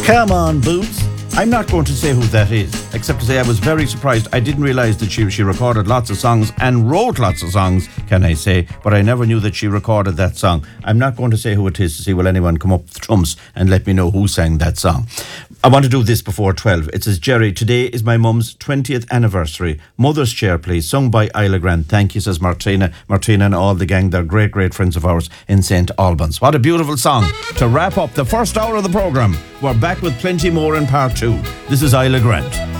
Come on, Boots. I'm not going to say who that is, except to say I was very surprised. I didn't realise that she recorded lots of songs and wrote lots of songs, can I say, but I never knew that she recorded that song. I'm not going to say who it is to see will anyone come up with trumps and let me know who sang that song. I want to do this before 12. It says, Jerry, today is my mum's 20th anniversary. Mother's Chair, please, sung by Isla Grant. Thank you, says Martina and all the gang. They're great, great friends of ours in St. Albans. What a beautiful song to wrap up the first hour of the programme. We're back with plenty more in part 2. This is Isla Grant.